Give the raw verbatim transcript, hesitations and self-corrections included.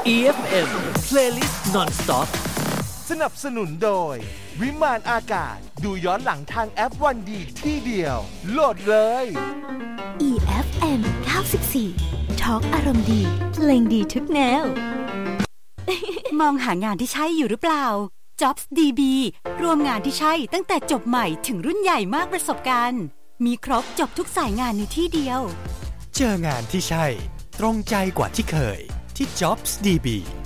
อี เอฟ เอ็ม Playlist Non-Stop สนับสนุนโดยวิมานอากาศดูย้อนหลังทางแอปวันดีที่เดียวโหลดเลยอี เอฟ เอ็ม เก้าสิบสี่ทอล์กอารมณ์ดีเพลงดีทุกแนวมองหางานที่ใช่อยู่หรือเปล่า Jobs ดี บี รวมงานที่ใช่ตั้งแต่จบใหม่ถึงรุ่นใหญ่มากประสบการณ์มีครบจบทุกสายงานในที่เดียวเจองานที่ใช่ตรงใจกว่าที่เคยที่ Jobs ดี บี